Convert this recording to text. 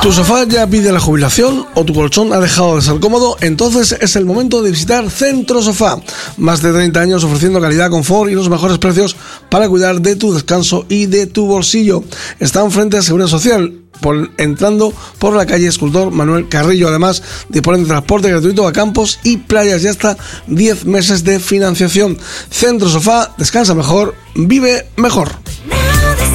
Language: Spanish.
¿Tu sofá ya pide la jubilación o tu colchón ha dejado de ser cómodo? Entonces es el momento de visitar Centro Sofá. Más de 30 años ofreciendo calidad, confort y los mejores precios para cuidar de tu descanso y de tu bolsillo. Están frente a Seguridad Social, entrando por la calle Escultor Manuel Carrillo. Además, disponen de transporte gratuito a campos y playas y hasta 10 meses de financiación. Centro Sofá, descansa mejor, vive mejor.